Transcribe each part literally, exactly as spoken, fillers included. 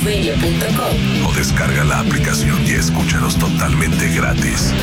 radio punto com o descarga la aplicación y escúchanos totalmente gratis.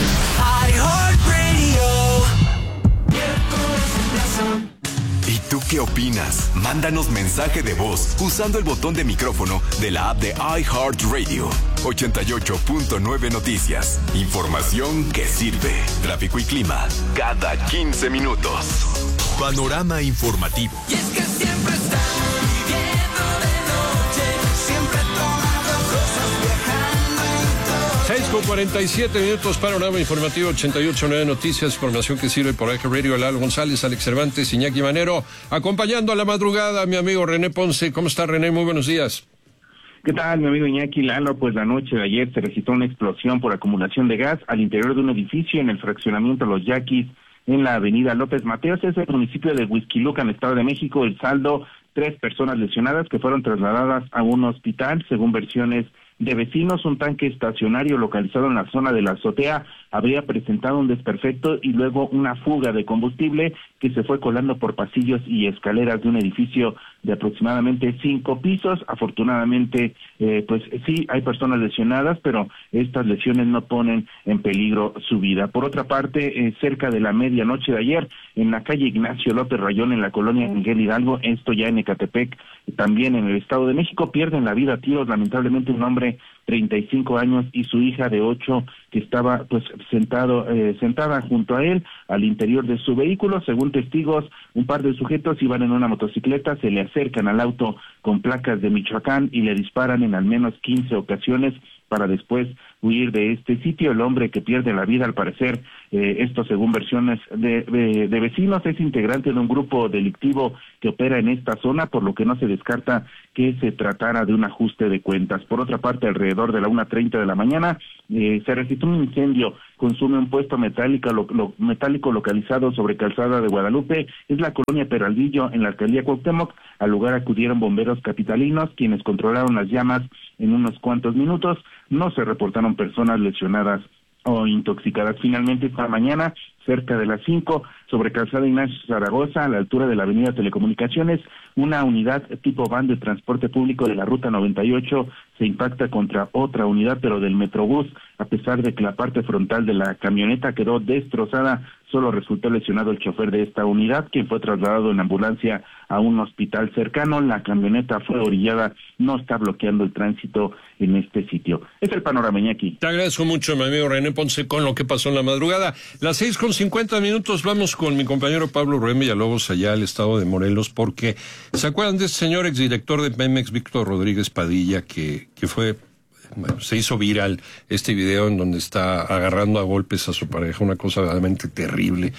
¿Y tú qué opinas? Mándanos mensaje de voz usando el botón de micrófono de la app de iHeartRadio. ochenta y ocho punto nueve Noticias. Información que sirve. Tráfico y clima cada quince minutos. Panorama informativo. Y es que siempre estamos viviendo de noche, siempre tomando cosas, viajando en todo. seis con cuarenta y siete minutos, panorama informativo ochenta y ocho punto nueve Noticias, información que sirve por iHeartRadio. Lalo González, Alex Cervantes, Iñaki Manero, acompañando a la madrugada a mi amigo René Ponce. ¿Cómo está, René? Muy buenos días. ¿Qué tal, mi amigo Iñaki? Lalo, pues la noche de ayer se registró una explosión por acumulación de gas al interior de un edificio en el fraccionamiento Los Yaquis, en la avenida López Mateos, es el municipio de Huixquilucan, Estado de México. El saldo, tres personas lesionadas que fueron trasladadas a un hospital, según versiones de vecinos. Un tanque estacionario localizado en la zona de la azotea habría presentado un desperfecto y luego una fuga de combustible que se fue colando por pasillos y escaleras de un edificio de aproximadamente cinco pisos. Afortunadamente, eh, pues sí, hay personas lesionadas, pero estas lesiones no ponen en peligro su vida. Por otra parte, eh, cerca de la medianoche de ayer, en la calle Ignacio López Rayón, en la colonia Miguel Hidalgo, esto ya en Ecatepec, también en el Estado de México, pierden la vida a tiros, lamentablemente, un hombre treinta y cinco años y su hija de ocho, que estaba pues sentado eh, sentada junto a él al interior de su vehículo. Según testigos, un par de sujetos iban en una motocicleta, se le acercan al auto con placas de Michoacán y le disparan en al menos quince ocasiones para después huir de este sitio. El hombre que pierde la vida, al parecer, eh, esto según versiones de, de, de vecinos, es integrante de un grupo delictivo que opera en esta zona, por lo que no se descarta que se tratara de un ajuste de cuentas. Por otra parte, alrededor de la una treinta de la mañana, eh, se registró un incendio, consume un puesto metálico, lo, lo, metálico localizado sobre Calzada de Guadalupe, es la colonia Peralvillo, en la alcaldía Cuauhtémoc. Al lugar acudieron bomberos capitalinos, quienes controlaron las llamas en unos cuantos minutos. No se reportaron personas lesionadas o intoxicadas. Finalmente, esta mañana, cerca de las cinco, sobre Calzada Ignacio Zaragoza, a la altura de la avenida Telecomunicaciones, una unidad tipo van de transporte público de la ruta noventa y ocho se impacta contra otra unidad, pero del Metrobús. A pesar de que la parte frontal de la camioneta quedó destrozada, solo resultó lesionado el chofer de esta unidad, quien fue trasladado en ambulancia a un hospital cercano. La camioneta fue orillada, no está bloqueando el tránsito en este sitio. Es el panorama, Iñaki. Te agradezco mucho, mi amigo René Ponce, con lo que pasó en la madrugada. Las seis con cincuenta minutos, vamos con mi compañero Pablo Rubén Villalobos allá al estado de Morelos, porque ¿se acuerdan de este señor exdirector de Pemex, Víctor Rodríguez Padilla, que, que fue... Bueno, se hizo viral este video en donde está agarrando a golpes a su pareja, una cosa verdaderamente terrible,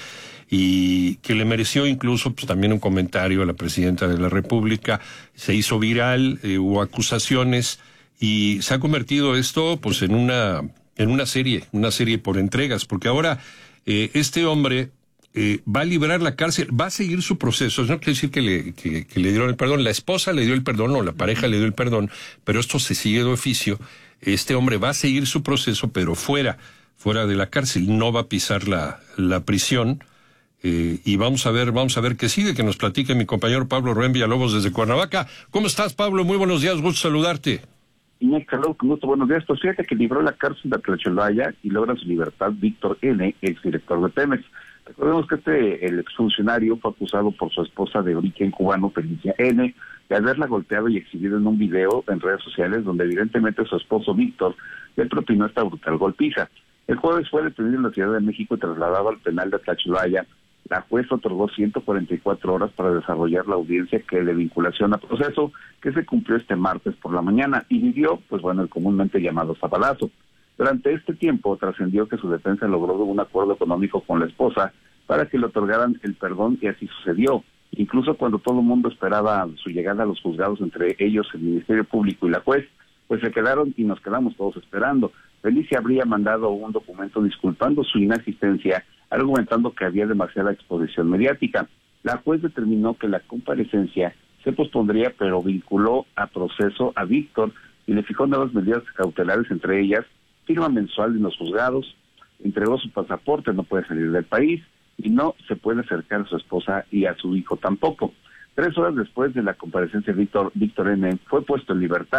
y que le mereció incluso pues también un comentario a la presidenta de la República? Se hizo viral, eh, hubo acusaciones, y se ha convertido esto pues en una en una serie, una serie por entregas, porque ahora eh, este hombre eh, va a librar la cárcel, va a seguir su proceso. No quiere decir que le, que, que le dieron el perdón, la esposa le dio el perdón o la pareja le dio el perdón, pero esto se sigue de oficio. Este hombre va a seguir su proceso, pero fuera, fuera de la cárcel, no va a pisar la, la prisión. Eh, y vamos a ver, vamos a ver qué sigue, que nos platique mi compañero Pablo Rubén Villalobos desde Cuernavaca. ¿Cómo estás, Pablo? Muy buenos días, gusto saludarte. Iñaki, saludos, con gusto, buenos días. Pues fíjate que libró la cárcel de Tlacholaya y logra su libertad Víctor N., exdirector de Pemex. Recordemos que este, el exfuncionario, fue acusado por su esposa de origen cubano, Felicia N., de haberla golpeado y exhibido en un video en redes sociales donde evidentemente su esposo Víctor le propinó esta brutal golpiza. El jueves fue detenido en la Ciudad de México y trasladado al penal de Tlacholaya. La juez otorgó ciento cuarenta y cuatro horas para desarrollar la audiencia que de vinculación a proceso, que se cumplió este martes por la mañana, y vivió, pues bueno, el comúnmente llamado sabadazo. Durante este tiempo trascendió que su defensa logró un acuerdo económico con la esposa para que le otorgaran el perdón, y así sucedió. Incluso cuando todo el mundo esperaba su llegada a los juzgados, entre ellos el Ministerio Público y la juez, pues se quedaron y nos quedamos todos esperando. Felicia habría mandado un documento disculpando su inasistencia, argumentando que había demasiada exposición mediática. La juez determinó que la comparecencia se pospondría, pero vinculó a proceso a Víctor y le fijó nuevas medidas cautelares, entre ellas firma mensual en los juzgados, entregó su pasaporte, no puede salir del país y no se puede acercar a su esposa y a su hijo tampoco. Tres horas después de la comparecencia, Víctor, Víctor N. fue puesto en libertad.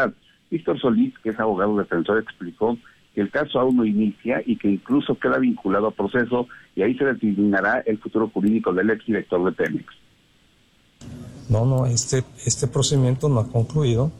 Víctor Solís, que es abogado defensor, explicó que el caso aún no inicia y que incluso queda vinculado a proceso y ahí se determinará el futuro jurídico del exdirector de Pemex. No, no, este, este procedimiento no ha concluido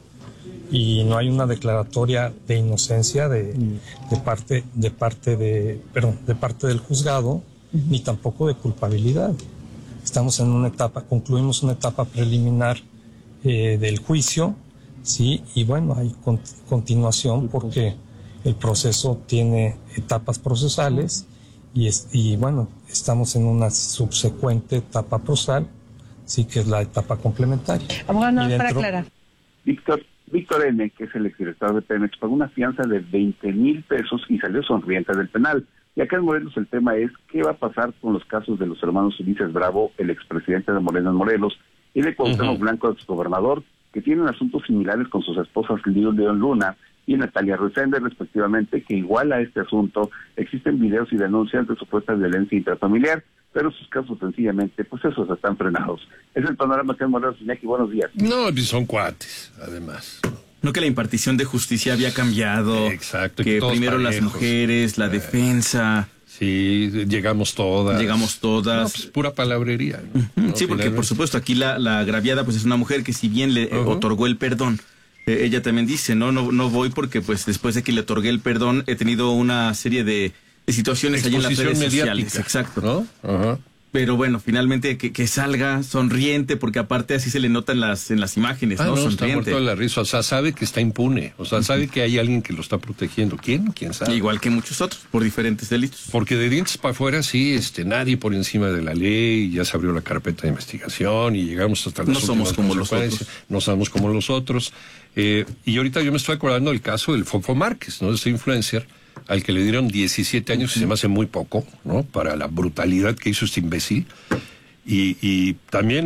y no hay una declaratoria de inocencia de, de parte, de parte de, perdón, de parte del juzgado, uh-huh. ni tampoco de culpabilidad. Estamos en una etapa, concluimos una etapa preliminar eh, del juicio, sí, y bueno, hay con, continuación porque el proceso tiene etapas procesales y, es, y bueno, estamos en una subsecuente etapa procesal, sí, que es la etapa complementaria. Abogado, no, dentro, para aclarar. Víctor, Víctor N., que es el exdirector de Pemex, pagó una fianza de veinte mil pesos y salió sonriente del penal. Y acá en Morelos el tema es qué va a pasar con los casos de los hermanos Ulises Bravo, el expresidente de Morena en Morelos, y de Cuauhtémoc uh-huh. Blanco, exgobernador, que tienen asuntos similares con sus esposas Lidio León Luna y Natalia Resende, respectivamente, que igual a este asunto existen videos y denuncias de supuesta violencia intrafamiliar, pero sus casos sencillamente, pues esos están frenados. Es el panorama que en Morelos. Iñaki, buenos días. No, son cuates, además. No, que la impartición de justicia había cambiado. Exacto. Que primero parejos. Las mujeres, la eh, defensa. Sí, llegamos todas. Llegamos todas. No, pues pura palabrería. ¿no? Uh-huh. ¿no? Sí, porque por supuesto aquí la, la agraviada pues es una mujer que si bien le uh-huh. otorgó el perdón, eh, ella también dice, no, no, no voy porque pues después de que le otorgué el perdón he tenido una serie de, de situaciones allí en las redes sociales. Exacto. ¿No? Ajá. Pero bueno, finalmente que, que salga sonriente, porque aparte así se le nota en las en las imágenes, ah, ¿no? no Sonriente. Está muerto de la risa, o sea, sabe que está impune, o sea, uh-huh. sabe que hay alguien que lo está protegiendo. ¿Quién? ¿Quién sabe? Igual que muchos otros, por diferentes delitos. Porque de dientes para afuera, sí, este, nadie por encima de la ley, ya se abrió la carpeta de investigación y llegamos hasta las no somos como los otros. No somos como los otros. Eh, y ahorita yo me estoy acordando del caso del Fofo Márquez, ¿no? Ese influencer al que le dieron diecisiete años, uh-huh. y se me hace muy poco, ¿no? Para la brutalidad que hizo este imbécil. Y, y también